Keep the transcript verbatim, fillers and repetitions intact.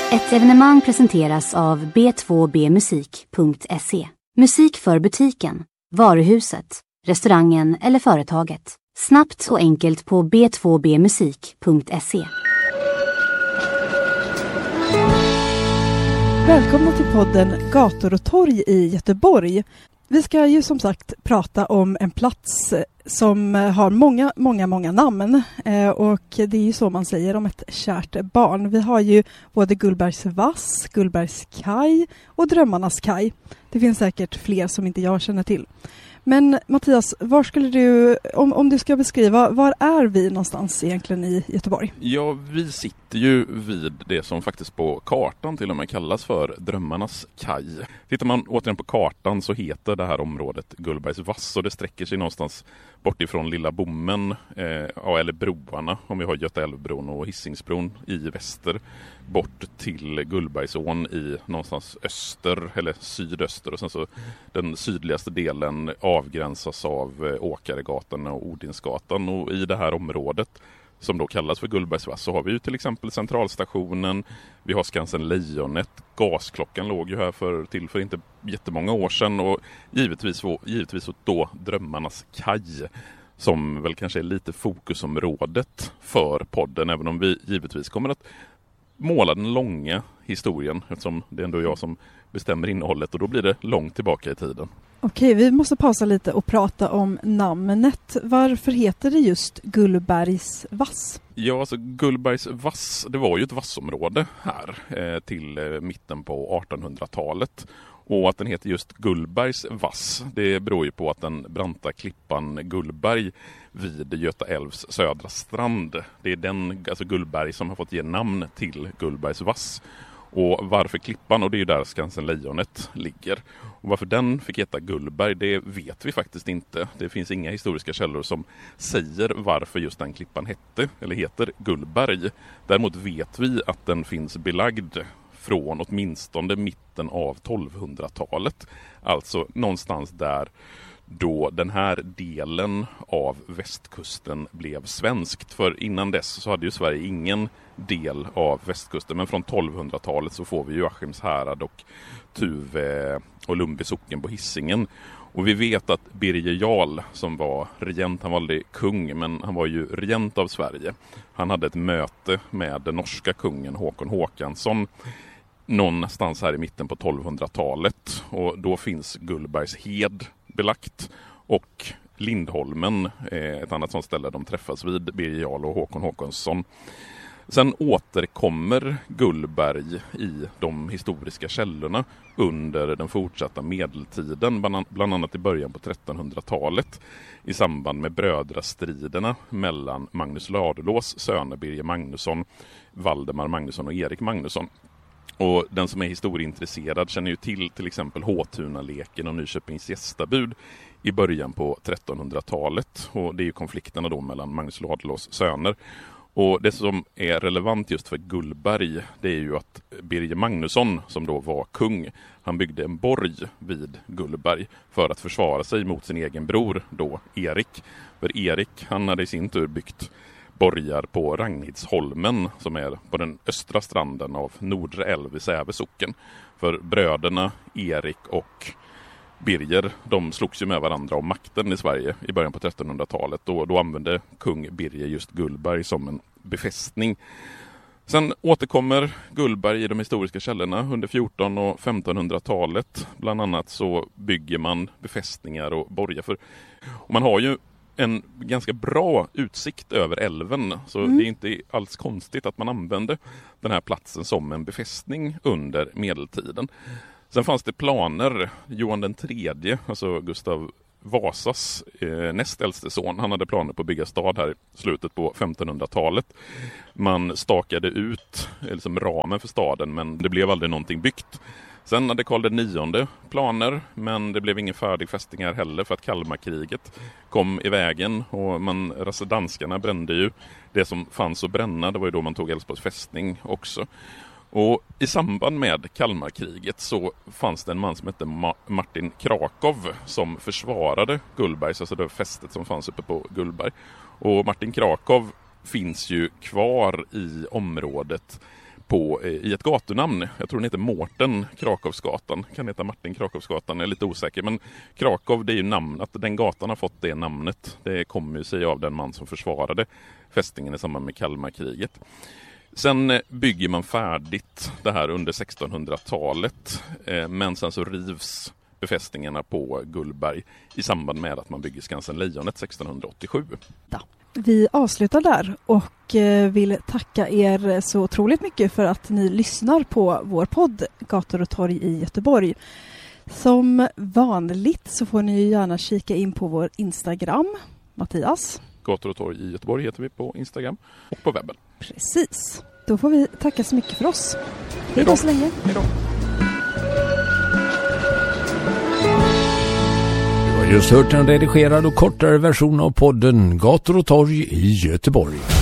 Ett evenemang presenteras av b två b musik punkt se. Musik för butiken, varuhuset, restaurangen eller företaget. Snabbt och enkelt på b två b musik punkt se. Välkomna till podden Gator och torg i Göteborg. Vi ska ju som sagt prata om en plats som har många, många, många namn. Eh, och det är ju så man säger om ett kärt barn. Vi har ju både Gullbergs vass, Gullbergs kaj och Drömmarnas kaj. Det finns säkert fler som inte jag känner till. Men Mattias, var skulle du, om, om du ska beskriva, var är vi någonstans egentligen i Göteborg? Ja, vi sitter ju vid det som faktiskt på kartan till och med kallas för Drömmarnas kaj. Tittar man återigen på kartan så heter det här området Gullbergs vass och det sträcker sig någonstans bort ifrån Lilla Bommen, eh, eller broarna, om vi har Götaälvbron och Hisingsbron i väster, bort till Gullbergsån i någonstans öster eller sydöster, och sen så den sydligaste delen avgränsas av Åkaregatan och Odinsgatan, och i det här området som då kallas för Gullbergs vass så har vi ju till exempel centralstationen, vi har Skansen Lejonet, gasklockan låg ju här för, till för inte jättemånga år sedan, och givetvis, givetvis då Drömmarnas kaj som väl kanske är lite fokusområdet för podden, även om vi givetvis kommer att måla den långa historien eftersom det är ändå jag som bestämmer innehållet, och då blir det långt tillbaka i tiden. Okej, vi måste pausa lite och prata om namnet. Varför heter det just Gullbergs vass? Ja, alltså Gullbergs vass, det var ju ett vassområde här eh, till eh, mitten på artonhundratalet. Och att den heter just Gullbergs vass, det beror ju på att den branta klippan Gullberg vid Göta älvs södra strand, det är den, alltså Gullberg, som har fått ge namn till Gullbergs vass. Och varför klippan, och det är ju där Skansen Lejonet ligger. Och varför den fick heta Gullberg, det vet vi faktiskt inte. Det finns inga historiska källor som säger varför just den klippan hette eller heter Gullberg. Däremot vet vi att den finns belagd från åtminstone mitten av tolvhundratalet. Alltså någonstans där då den här delen av västkusten blev svenskt. För innan dess så hade ju Sverige ingen del av västkusten. Men från tolvhundratalet så får vi ju Askims härad och Tuve och Lundby socken på Hisingen. Och vi vet att Birger Jarl, som var regent, han var aldrig kung, men han var ju regent av Sverige. Han hade ett möte med den norska kungen Håkon Håkansson någonstans här i mitten på tolvhundratalet. Och då finns Gullbergs hed belagt, och Lindholmen, ett annat sånt ställe de träffas vid, Birger Jarl och Håkon Håkansson. Sen återkommer Gullberg i de historiska källorna under den fortsatta medeltiden, bland annat i början på trettonhundratalet i samband med brödrastriderna mellan Magnus Ladulås söner Birger Magnusson, Valdemar Magnusson och Erik Magnusson. Och den som är historieintresserad känner ju till till exempel Håtunaleken och Nyköpings gästabud i början på trettonhundratalet. Och det är ju konflikterna då mellan Magnus Ladulås söner. Och det som är relevant just för Gullberg, det är ju att Birger Magnusson, som då var kung, han byggde en borg vid Gullberg för att försvara sig mot sin egen bror då Erik. För Erik, han hade i sin tur byggt borgar på Ragnhidsholmen som är på den östra stranden av Nordre älv i Säve socken. För bröderna Erik och Birger, de slogs ju med varandra om makten i Sverige i början på trettonhundratalet, och då använde kung Birger just Gullberg som en befästning. Sen återkommer Gullberg i de historiska källorna under fjorton- och femtonhundratalet. Bland annat så bygger man befästningar och borgar för. Och man har ju en ganska bra utsikt över älven, så mm. det är inte alls konstigt att man använde den här platsen som en befästning under medeltiden. Sen fanns det planer, Johan den tredje, alltså Gustav Vasas eh, näst äldste son, han hade planer på att bygga stad här i slutet på femtonhundratalet. Man stakade ut liksom ramen för staden, men det blev aldrig någonting byggt. Sen hade Karl den nionde planer, men det blev ingen färdig fästning här heller för att Kalmarkriget kom i vägen, och man, alltså danskarna brände ju det som fanns att bränna. Det var ju då man tog Älvsborgs fästning också. Och i samband med Kalmarkriget så fanns det en man som hette Ma- Martin Krakow som försvarade Gullbergs, alltså det fästet som fanns uppe på Gullberg. Och Martin Krakow finns ju kvar i området på i ett gatunamn. Jag tror den heter Mårten Krakowsgatan. Kan heta Martin Krakowsgatan, jag är lite osäker. Men Krakow, det är ju namn, att den gatan har fått det namnet. Det kommer ju sig av den man som försvarade fästningen i samband med Kalmarkriget. Sen bygger man färdigt det här under sextonhundratalet, men sen så rivs befästningarna på Gullberg i samband med att man bygger Skansen Lejonet sextonhundraåttiosju. Ja. Vi avslutar där och vill tacka er så otroligt mycket för att ni lyssnar på vår podd Gator och torg i Göteborg. Som vanligt så får ni gärna kika in på vår Instagram. Mattias? Gator och torg i Göteborg heter vi på Instagram och på webben. Precis. Då får vi tacka så mycket för oss. Hej då så länge. Hej då. Du har just hört en redigerad och kortare version av podden Gator och torg i Göteborg.